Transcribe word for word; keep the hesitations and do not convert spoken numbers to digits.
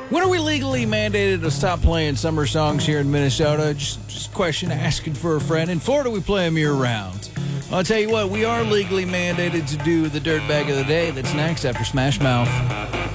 When are we legally mandated to stop playing summer songs here in Minnesota? Just, just a question asking for a friend. In Florida, we play them year-round. I'll tell you what, we are legally mandated to do the Dirt Bag of the Day. That's next after Smash Mouth.